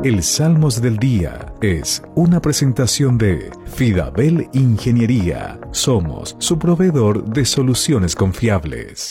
El Salmos del Día es una presentación de Fidabel Ingeniería. Somos su proveedor de soluciones confiables.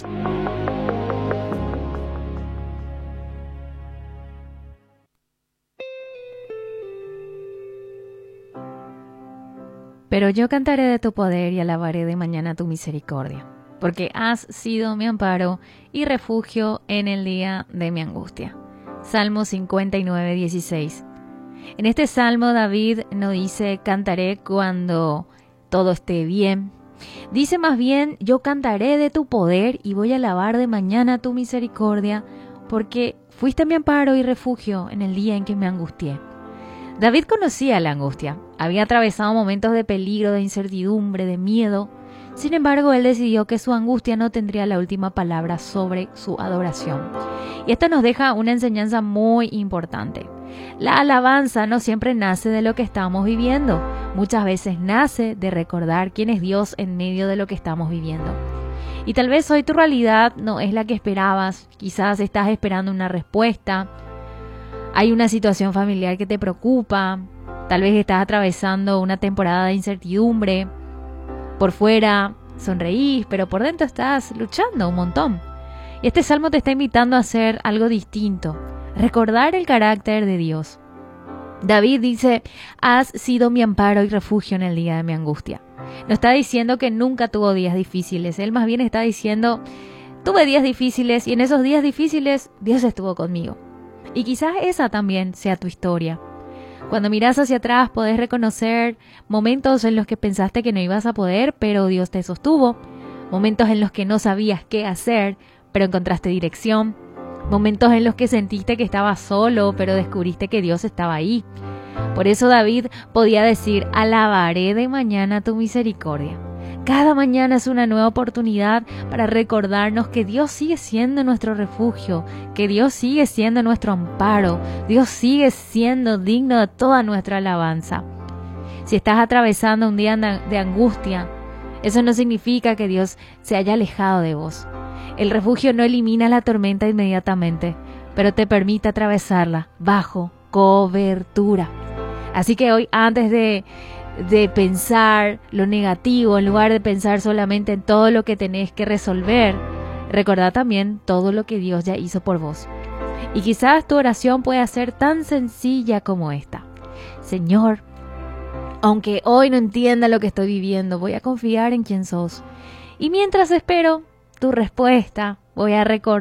Pero yo cantaré de tu poder y alabaré de mañana tu misericordia, porque has sido mi amparo y refugio en el día de mi angustia. Salmo 59, 16. En este salmo David no dice cantaré cuando todo esté bien. Dice más bien yo cantaré de tu poder y voy a alabar de mañana tu misericordia, porque fuiste mi amparo y refugio en el día en que me angustié. David conocía la angustia, había atravesado momentos de peligro, de incertidumbre, de miedo. Sin embargo, él decidió que su angustia no tendría la última palabra sobre su adoración. Y esto nos deja una enseñanza muy importante. La alabanza no siempre nace de lo que estamos viviendo, muchas veces nace de recordar quién es Dios en medio de lo que estamos viviendo. Y tal vez hoy tu realidad no es la que esperabas, quizás estás esperando una respuesta. Hay una situación familiar que te preocupa, tal vez estás atravesando una temporada de incertidumbre. Por fuera sonreís, pero por dentro estás luchando un montón. Y este salmo te está invitando a hacer algo distinto, recordar el carácter de Dios. David dice, has sido mi amparo y refugio en el día de mi angustia. No está diciendo que nunca tuvo días difíciles, él más bien está diciendo, tuve días difíciles y en esos días difíciles Dios estuvo conmigo. Y quizás esa también sea tu historia. Cuando miras hacia atrás podés reconocer momentos en los que pensaste que no ibas a poder, pero Dios te sostuvo. Momentos en los que no sabías qué hacer, pero encontraste dirección. Momentos en los que sentiste que estabas solo, pero descubriste que Dios estaba ahí. Por eso David podía decir, alabaré de mañana tu misericordia. Cada mañana es una nueva oportunidad para recordarnos que Dios sigue siendo nuestro refugio, que Dios sigue siendo nuestro amparo, Dios sigue siendo digno de toda nuestra alabanza. Si estás atravesando un día de angustia, eso no significa que Dios se haya alejado de vos. El refugio no elimina la tormenta inmediatamente, pero te permite atravesarla bajo cobertura. Así que hoy, antes de pensar lo negativo, en lugar de pensar solamente en todo lo que tenés que resolver, recordá también todo lo que Dios ya hizo por vos. Y quizás tu oración pueda ser tan sencilla como esta. Señor, aunque hoy no entienda lo que estoy viviendo, voy a confiar en quién sos. Y mientras espero tu respuesta, voy a recordar